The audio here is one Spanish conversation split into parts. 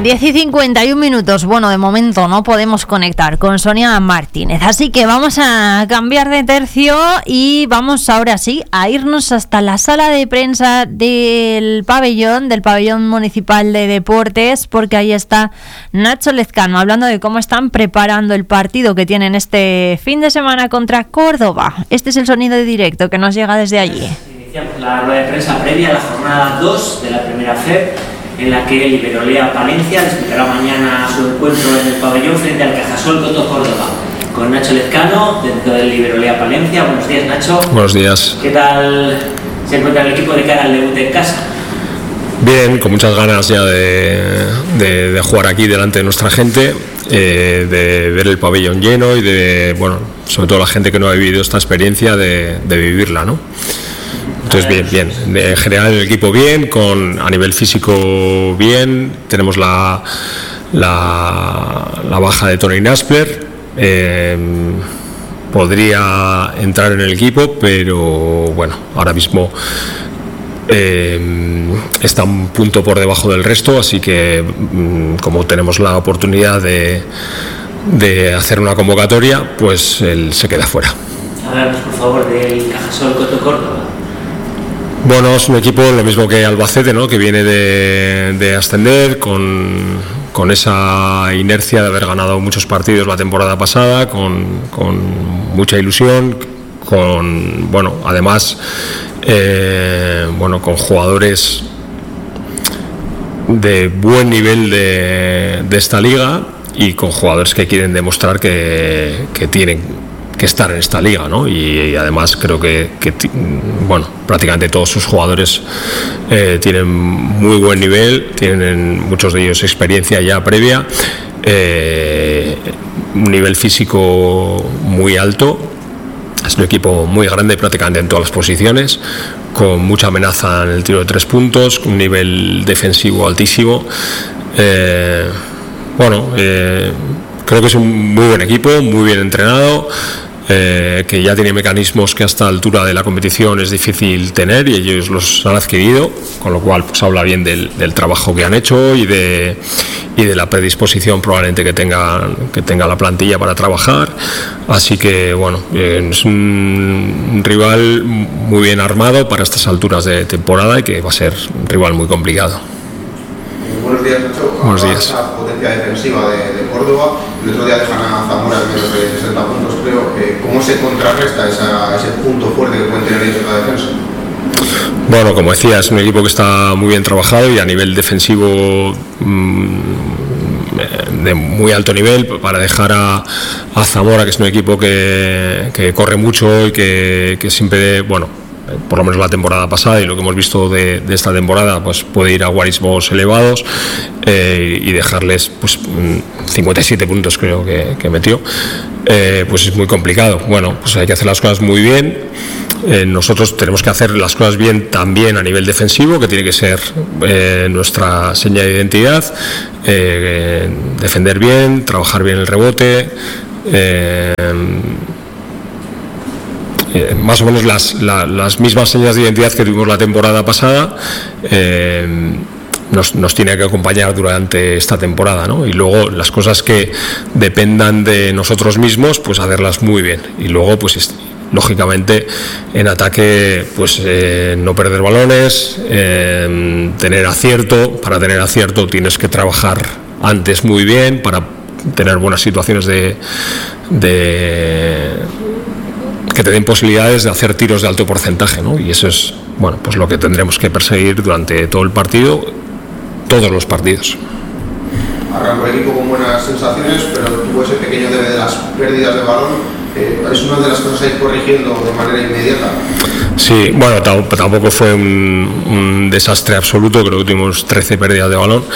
10:51. Bueno, de momento no podemos conectar con Sonia Martínez, así que vamos a cambiar de tercio y vamos ahora sí a irnos hasta la sala de prensa del pabellón municipal de deportes, porque ahí está Nacho Lezcano hablando de cómo están preparando el partido que tienen este fin de semana contra Córdoba. Este es el sonido de directo que nos llega desde allí. Iniciamos la rueda de prensa previa a la jornada 2 de la primera FEP, en la que el Iberolea Palencia disputará mañana su encuentro en el pabellón frente al Cajasol Coto Córdoba, con Nacho Lezcano dentro del Iberolea Palencia. Buenos días, Nacho. Buenos días. ¿Qué tal se encuentra el equipo de cara al debut en casa? Bien, con muchas ganas ya de jugar aquí delante de nuestra gente, de ver el pabellón lleno y de, bueno, sobre todo la gente que no ha vivido esta experiencia de vivirla, ¿no? Entonces bien. En general el equipo bien, a nivel físico bien. Tenemos la baja de Tony Naspler. Podría entrar en el equipo, pero bueno, ahora mismo está un punto por debajo del resto, así que como tenemos la oportunidad de hacer una convocatoria, pues él se queda fuera. Háblanos por favor del Cajasol Coto Córdoba. Bueno, es un equipo lo mismo que Albacete, ¿no? Que viene de ascender con esa inercia de haber ganado muchos partidos la temporada pasada, con mucha ilusión, además con jugadores de buen nivel de esta liga y con jugadores que quieren demostrar que tienen que estar en esta liga, ¿no? Y además creo que prácticamente todos sus jugadores tienen muy buen nivel, tienen muchos de ellos experiencia ya previa, un nivel físico muy alto. Es un equipo muy grande prácticamente en todas las posiciones, con mucha amenaza en el tiro de 3 puntos, un nivel defensivo altísimo. Creo que es un muy buen equipo, muy bien entrenado, que ya tiene mecanismos que hasta la altura de la competición es difícil tener y ellos los han adquirido, con lo cual pues habla bien del trabajo que han hecho y de la predisposición probablemente que tenga la plantilla para trabajar. Así que es un rival muy bien armado para estas alturas de temporada y que va a ser un rival muy complicado. Buenos días, Nacho. Buenos días. La potencia defensiva de Córdoba, el otro día dejan a Zamora en menos de 60 puntos, creo. ¿Cómo se contrarresta ese punto fuerte que pueden tener ellos en la defensa? Bueno, como decía, es un equipo que está muy bien trabajado y a nivel defensivo de muy alto nivel, para dejar a Zamora, que es un equipo que corre mucho y que siempre, por lo menos la temporada pasada y lo que hemos visto de esta temporada, pues puede ir a guarismos elevados y dejarles 57 puntos creo que metió, pues es muy complicado. Pues hay que hacer las cosas muy bien. Nosotros tenemos que hacer las cosas bien también a nivel defensivo, que tiene que ser nuestra seña de identidad, defender bien, trabajar bien el rebote, más o menos las mismas señas de identidad que tuvimos la temporada pasada. Nos tiene que acompañar durante esta temporada, ¿no? Y luego las cosas que dependan de nosotros mismos, pues hacerlas muy bien. Y luego, pues lógicamente, en ataque, pues no perder balones, tener acierto. Para tener acierto tienes que trabajar antes muy bien para tener buenas situaciones que te den posibilidades de hacer tiros de alto porcentaje, ¿no? Y eso es pues lo que tendremos que perseguir durante todo el partido, todos los partidos. Arrancó el equipo con buenas sensaciones, pero tuvo ese pequeño debe de las pérdidas de balón. ¿Es una de las cosas a ir corrigiendo de manera inmediata? Sí, tampoco fue un desastre absoluto, creo que tuvimos 13 pérdidas de balón.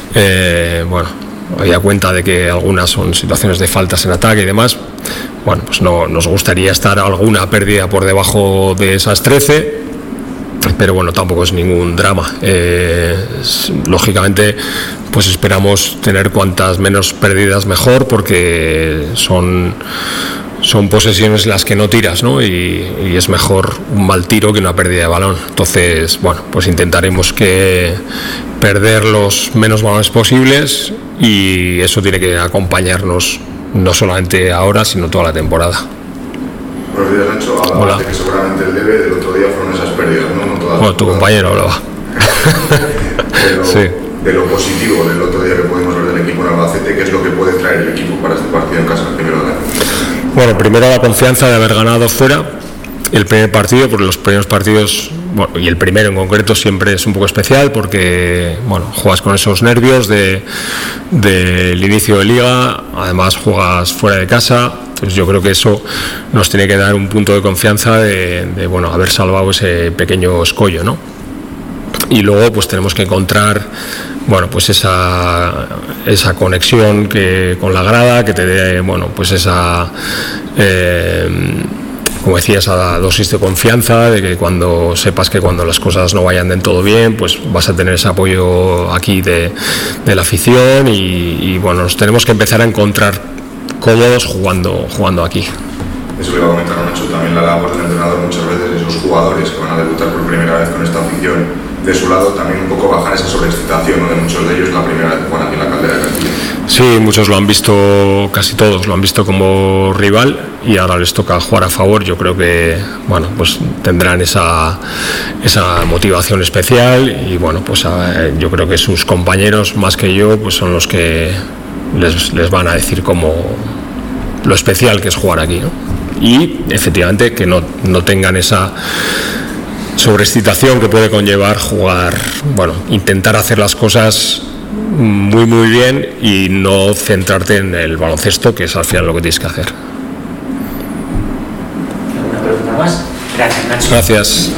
Había cuenta de que algunas son situaciones de faltas en ataque y demás. Pues no nos gustaría estar alguna pérdida por debajo de esas 13, pero tampoco es ningún drama. Lógicamente, pues esperamos tener cuantas menos pérdidas mejor, porque son son posesiones las que no tiras, ¿no? Y es mejor un mal tiro que una pérdida de balón. Entonces, bueno, pues intentaremos que perder los menos balones posibles, y eso tiene que acompañarnos no solamente ahora, sino toda la temporada. Buenos días, Nacho. Hablabas de que seguramente el debe del otro día fueron esas pérdidas, ¿no? Bueno, tu compañero hablaba. Pero sí. De lo positivo del otro día que pudimos ver del equipo en Albacete, ¿qué es lo que puede traer el equipo para este partido en casa, el primero de año? Bueno, primero la confianza de haber ganado fuera el primer partido, porque los primeros partidos, bueno, y el primero en concreto siempre es un poco especial porque, bueno, juegas con esos nervios del inicio de liga, además juegas fuera de casa. Entonces yo creo que eso nos tiene que dar un punto de confianza de bueno, haber salvado ese pequeño escollo, ¿no? Y luego pues tenemos que encontrar, bueno, pues esa conexión con la grada, que te dé, bueno, pues esa como decía, esa dosis de confianza, de que cuando sepas que cuando las cosas no vayan del todo bien, pues vas a tener ese apoyo aquí de la afición, y bueno, nos tenemos que empezar a encontrar cómodos jugando aquí. Eso le iba a comentar a Nacho, también la labor del entrenador muchas veces, esos jugadores que van a debutar por primera vez con esta afición de su lado, también un poco bajar esa sobreexcitación, ¿no? De muchos de ellos la primera vez que juegan aquí en la Caldera de Castilla. Sí, muchos lo han visto, casi todos lo han visto como rival, y ahora les toca jugar a favor. Yo creo que, bueno, pues tendrán esa motivación especial, y bueno, pues yo creo que sus compañeros más que yo pues son los que les van a decir como lo especial que es jugar aquí, ¿no? Y efectivamente que no tengan esa sobreexcitación que puede conllevar jugar, bueno, intentar hacer las cosas muy muy bien y no centrarte en el baloncesto, que es al final lo que tienes que hacer. ¿Alguna pregunta más? Gracias, Nacho. Gracias.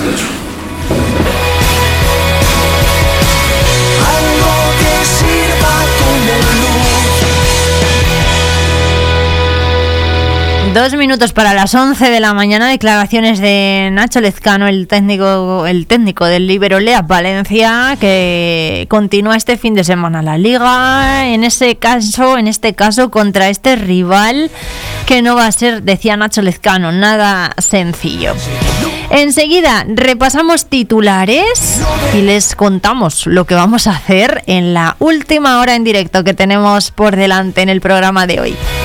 Dos minutos para las 11 de la mañana. Declaraciones de Nacho Lezcano, el técnico del Liberolea Palencia, que continúa este fin de semana la liga, en este caso contra este rival que no va a ser, decía Nacho Lezcano, nada sencillo. Enseguida repasamos titulares y les contamos lo que vamos a hacer en la última hora en directo que tenemos por delante en el programa de hoy.